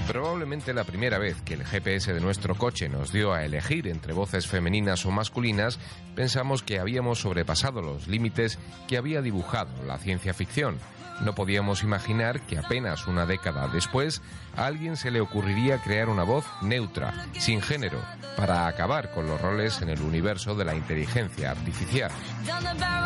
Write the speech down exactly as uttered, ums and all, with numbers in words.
Probablemente la primera vez que el G P S de nuestro coche nos dio a elegir entre voces femeninas o masculinas, pensamos que habíamos sobrepasado los límites que había dibujado la ciencia ficción. No podíamos imaginar que apenas una década después a alguien se le ocurriría crear una voz neutra, sin género, para acabar con los roles en el universo de la inteligencia artificial.